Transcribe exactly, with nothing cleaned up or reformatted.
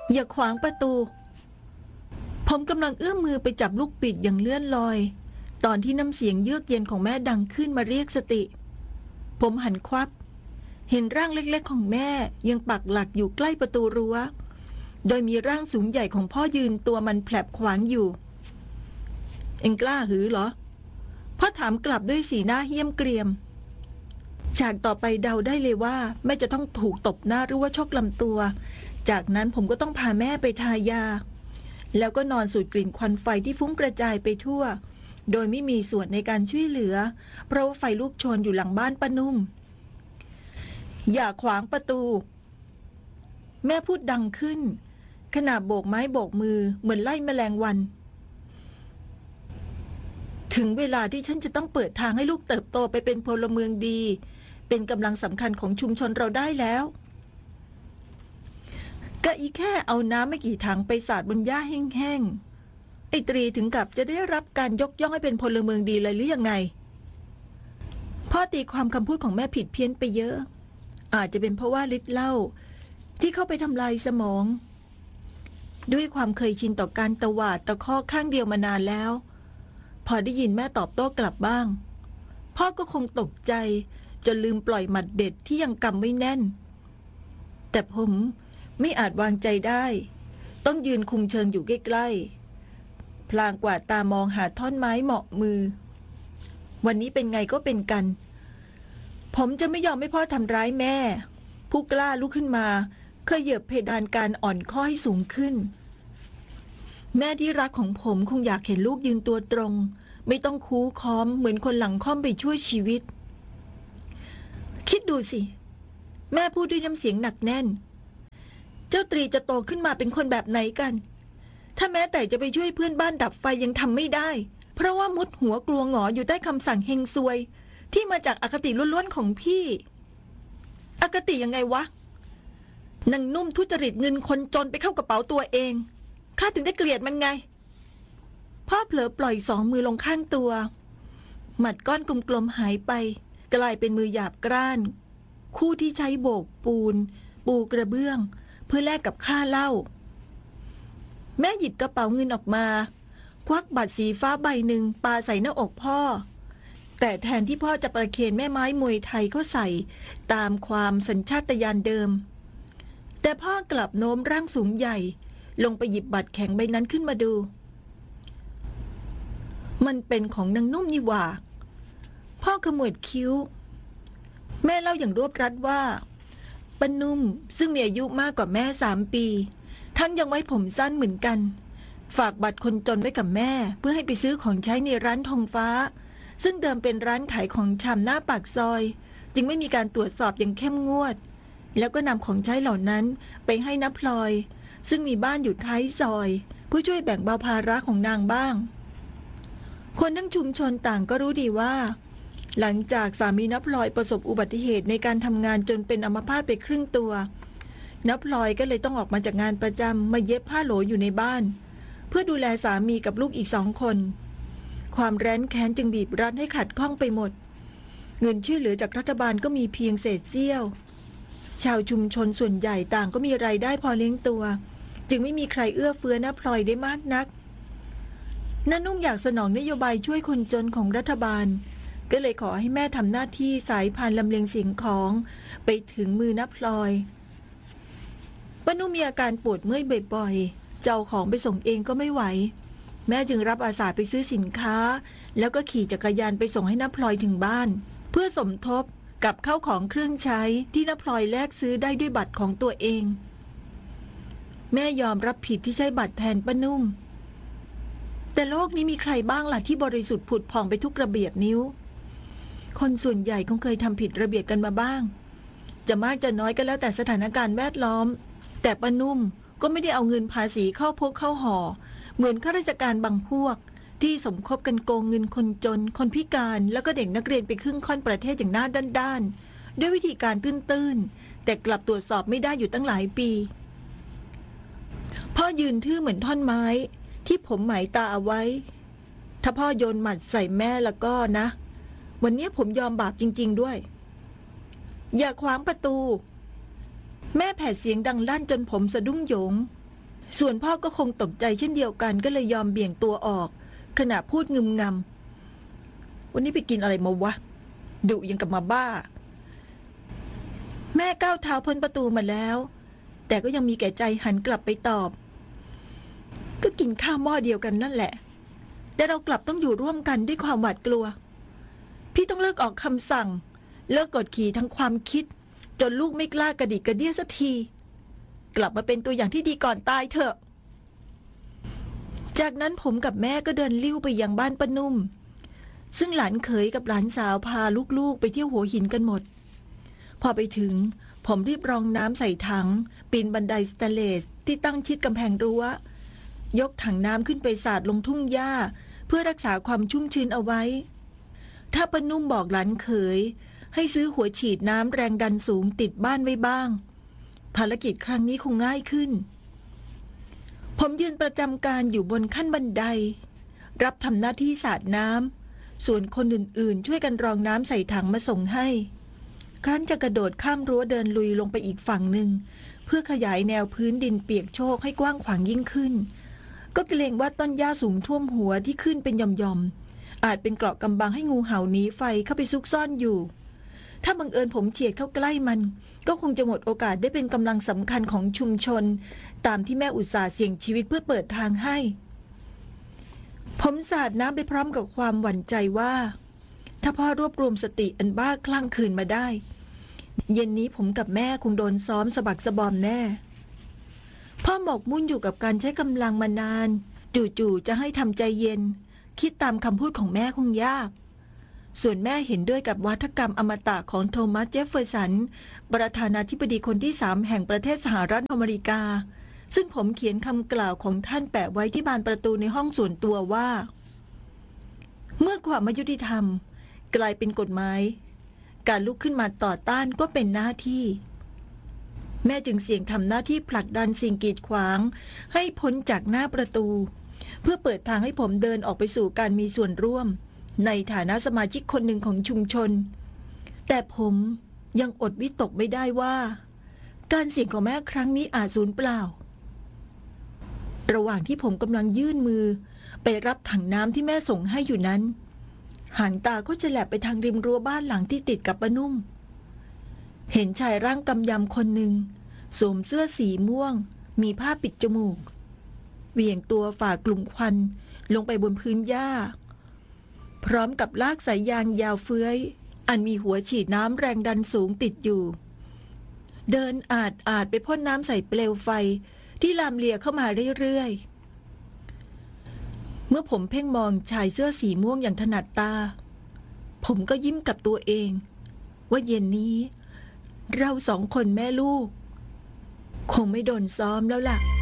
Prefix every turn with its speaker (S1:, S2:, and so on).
S1: อย่าขวางประตูผมกำลังเอื้อมมือไปจับลูกปิดอย่างเลื่อนลอยตอนที่น้ำเสียงเยือกเย็นของแม่ดังขึ้นมาเรียกสติผมหันควับเห็นร่างเล็กๆของแม่ยังปักหลักอยู่ใกล้ประตูรั้วโดยมีร่างสูงใหญ่ของพ่อยืนตัวมันแผลบขวางอยู่เอ็งกล้าหือเหรอพ่อถามกลับด้วยสีหน้าเหี้ยมเกรียมฉากต่อไปเดาได้เลยว่าแม่จะต้องถูกตบหน้าหรือว่าชกลำตัวจากนั้นผมก็ต้องพาแม่ไปทายาแล้วก็นอนสูดกลิ่นควันไฟที่ฟุ้งกระจายไปทั่วโดยไม่มีส่วนในการช่วยเหลือเพราะว่าไฟลุกโชนอยู่หลังบ้านป้านุ่มอย่าขวางประตูแม่พูดดังขึ้นขณะโบกไม้โบกมือเหมือนไล่แมลงวันถึงเวลาที่ฉันจะต้องเปิดทางให้ลูกเติบโตไปเป็นพลเมืองดีเป็นกำลังสำคัญของชุมชนเราได้แล้วก็อีแค่เอาน้ำไม่กี่ถังไปสาดบนหญ้าแห้งๆไอ้ตรีถึงกับจะได้รับการยกย่องให้เป็นพลเมืองดีเลยหรือยังไงพ่อตีความคำพูดของแม่ผิดเพี้ยนไปเยอะอาจจะเป็นเพราะว่าฤทธิ์เหล้าที่เข้าไปทำลายสมองด้วยความเคยชินต่อการตวาดตะคอกข้างเดียวมานานแล้วพอได้ยินแม่ตอบโต้กลับบ้างพ่อก็คงตกใจจนลืมปล่อยหมัดเด็ดที่ยังกำไม่แน่นแต่ผมไม่อาจวางใจได้ต้องยืนคุมเชิงอยู่ใกล้ๆพลางกวาดตามองหาท่อนไม้เหมาะมือวันนี้เป็นไงก็เป็นกันผมจะไม่ยอมให้พ่อทำร้ายแม่ผู้กล้าลุกขึ้นมาเคยเหยียบเพดานการอ่อนข้อให้สูงขึ้นแม่ที่รักของผมคงอยากเห็นลูกยืนตัวตรงไม่ต้องคู้ค้อมเหมือนคนหลังค่อมไปช่วยชีวิตคิดดูสิแม่พูดด้วยน้ำเสียงหนักแน่นเจ้าตรีจะโตขึ้นมาเป็นคนแบบไหนกันถ้าแม้แต่จะไปช่วยเพื่อนบ้านดับไฟยังทำไม่ได้เพราะว่ามุดหัวกลัวหงออยู่ใต้คำสั่งเฮงซวยที่มาจากอคติล้วนๆของพี่อคติยังไงวะนางนุ่มทุจริตเงินคนจนไปเข้ากระเป๋าตัวเองข้าถึงได้เกลียดมันไงพ่อเผลอปล่อยสองมือลงข้างตัวหมัดก้อนกลมๆหายไปกลายเป็นมือหยาบกร้านคู่ที่ใช้โบกปูนปูกระเบื้องเพื่อแลกกับค่าเหล้าแม่หยิบกระเป๋าเงินออกมาควักบัตรสีฟ้าใบหนึ่งปาใส่หน้าอกพ่อแต่แทนที่พ่อจะประเคนแม่ไม้มวยไทยเขาใส่ตามความสัญชาตญาณเดิมแต่พ่อกลับโน้มร่างสูงใหญ่ลงไปหยิบบัตรแข็งใบนั้นขึ้นมาดูมันเป็นของนางนุ่มนี่หว่าพ่อขมวดคิ้วแม่เล่าอย่างรวบรัดว่าป้านุ่มซึ่งมีอายุมากกว่าแม่สามปีท่านยังไว้ผมสั้นเหมือนกันฝากบัตรคนจนไว้กับแม่เพื่อให้ไปซื้อของใช้ในร้านทองฟ้าซึ่งเดิมเป็นร้านขายของชำหน้าปากซอยจึงไม่มีการตรวจสอบอย่างเข้มงวดแล้วก็นำของใช้เหล่านั้นไปให้น้าพลอยซึ่งมีบ้านอยู่ท้ายซอยเพื่อช่วยแบ่งเบาภาระของนางบ้างคนทั้งชุมชนต่างก็รู้ดีว่าหลังจากสามีน้าพลอยประสบอุบัติเหตุในการทำงานจนเป็นอัมพาตไปครึ่งตัวน้าพลอยก็เลยต้องออกมาจากงานประจำมาเย็บผ้าโหลอยู่ในบ้านเพื่อดูแลสามีกับลูกอีกสองคนความแร้นแค้นจึงบีบรัดให้ขัดข้องไปหมดเงินช่วยเหลือจากรัฐบาลก็มีเพียงเศษเสี้ยวชาวชุมชนส่วนใหญ่ต่างก็มีรายได้พอเลี้ยงตัวจึงไม่มีใครเอื้อเฟื้อน้าพลอยได้มากนักน้านุ่มอยากสนองนโยบายช่วยคนจนของรัฐบาลก็เลยขอให้แม่ทำหน้าที่สายพานลำเลียงสิ่งของไปถึงมือน้าพลอยป้านุ่มมีอาการปวดเมื่อยบ่อยๆเจ้าของไปส่งเองก็ไม่ไหวแม่จึงรับอาสาไปซื้อสินค้าแล้วก็ขี่จักรยานไปส่งให้น้าพลอยถึงบ้านเพื่อสมทบกับข้าวของเครื่องใช้ที่น้าพลอยแลกซื้อได้ด้วยบัตรของตัวเองแม่ยอมรับผิดที่ใช้บัตรแทนป้านุ่มแต่โลกนี้มีใครบ้างล่ะที่บริสุทธิ์ผุดผ่องไปทุกระเบียบนิ้วคนส่วนใหญ่คงเคยทำผิดระเบียบกันมาบ้างจะมากจะน้อยก็แล้วแต่สถานการณ์แวดล้อมแต่ป้านุ่มก็ไม่ได้เอาเงินภาษีเข้าพกเข้าห่อเหมือนข้าราชการบางพวกที่สมคบกันโกงเงินคนจนคนพิการแล้วก็เด็กนักเรียนไปครึ่งค่อนประเทศอย่างหน้าด้านๆด้วยวิธีการตื้นๆแต่กลับตรวจสอบไม่ได้อยู่ตั้งหลายปีพ่อยืนทื่อเหมือนท่อนไม้ที่ผมหมายตาเอาไว้ถ้าพ่อโยนหมัดใส่แม่แล้วก็นะวันนี้ผมยอมบาปจริงๆด้วยอย่าขวางประตูแม่แผดเสียงดังลั่นจนผมสะดุ้งโยงส่วนพ่อก็คงตกใจเช่นเดียวกันก็เลยยอมเบี่ยงตัวออกขณะพูดงึมงำวันนี้ไปกินอะไรมาวะดุยังกับมาบ้าแม่ก้าวเท้าพ้นประตูมาแล้วแต่ก็ยังมีแก่ใจหันกลับไปตอบก็กินข้าวหม้อเดียวกันนั่นแหละแต่เรากลับต้องอยู่ร่วมกันด้วยความหวาดกลัวพี่ต้องเลิกออกคำสั่งเลิกกดขี่ทั้งความคิดจนลูกไม่กล้ากระดิกกระเดี้ยสักทีกลับมาเป็นตัวอย่างที่ดีก่อนตายเถอะจากนั้นผมกับแม่ก็เดินลิ้วไปยังบ้านป้านุ่มซึ่งหลานเขยกับหลานสาวพาลูกๆไปเที่ยวหัวหินกันหมดพอไปถึงผมรีบรองน้ำใส่ถังปีนบันไดสแตนเลสที่ตั้งชิดกำแพงรั้วยกถังน้ำขึ้นไปสาดลงทุ่งหญ้าเพื่อรักษาความชุ่มชื้นเอาไว้ถ้าป้านุ่มบอกหลานเขยให้ซื้อหัวฉีดน้ำแรงดันสูงติดบ้านไว้บ้างภารกิจครั้งนี้คงง่ายขึ้นผมยืนประจำการอยู่บนขั้นบันไดรับทำหน้าที่สาดน้ำส่วนคนอื่นๆช่วยกันรองน้ำใส่ถังมาส่งให้ครั้นจะกระโดดข้ามรั้วเดินลุยลงไปอีกฝั่งหนึ่งเพื่อขยายแนวพื้นดินเปียกโชกให้กว้างขวางยิ่งขึ้นก็เกรงว่าต้นหญ้าสูงท่วมหัวที่ขึ้นเป็นหย่อมๆอาจเป็นเกราะกำบังให้งูเห่าหนีไฟเข้าไปซุกซ่อนอยู่ถ้าบังเอิญผมเฉียดเข้าใกล้มันก็คงจะหมดโอกาสได้เป็นกำลังสำคัญของชุมชนตามที่แม่อุตส่าห์เสี่ยงชีวิตเพื่อเปิดทางให้ผมสาดน้ำไปพร้อมกับความหวั่นใจว่าถ้าพ่อรวบรวมสติอันบ้าคลั่งคืนมาได้เย็นนี้ผมกับแม่คงโดนซ้อมสะบักสะบอมแน่พ่อหมกมุ่นอยู่กับการใช้กำลังมานานจู่ๆจะให้ทำใจเย็นคิดตามคำพูดของแม่คงยากส่วนแม่เห็นด้วยกับวัฒกรรมอมตะของโทมัสเจฟเฟอร์สันประธานาธิบดีคนที่สามแห่งประเทศสหรัฐอเมริกาซึ่งผมเขียนคำกล่าวของท่านแปะไว้ที่บานประตูในห้องส่วนตัวว่าเมื่อความอายุติธรรมกลายเป็นกฎหมายการลุกขึ้นมาต่อต้านก็เป็นหน้าที่แม่จึงเสี่ยงทำหน้าที่ผลักดันสิ่งกีดขวางให้พ้นจากหน้าประตูเพื่อเปิดทางให้ผมเดินออกไปสู่การมีส่วนร่วมในฐานะสมาชิกคนหนึ่งของชุมชนแต่ผมยังอดวิตกไม่ได้ว่าการเสี่ยงของแม่ครั้งนี้อาจสูญเปล่าระหว่างที่ผมกำลังยื่นมือไปรับถังน้ำที่แม่ส่งให้อยู่นั้นหางตาก็จะแลบไปทางริมรั้วบ้านหลังที่ติดกับป้านุ่มเห็นชายร่างกำยำคนหนึ่งสวมเสื้อสีม่วงมีผ้าปิดจมูกเหวี่ยงตัวฝ่ากลุ่มควันลงไปบนพื้นหญ้าพร้อมกับลากสายยางยาวเฟื้อยอันมีหัวฉีดน้ำแรงดันสูงติดอยู่เดินอาดอาดไปพ่นน้ำใส่เปลวไฟที่ลามเลียเข้ามาเรื่อยๆเมื่อผมเพ่งมองชายเสื้อสีม่วงอย่างถนัดตาผมก็ยิ้มกับตัวเองว่าเย็นนี้เราสองคนแม่ลูกคงไม่โดนซ้อมแล้วล่ะ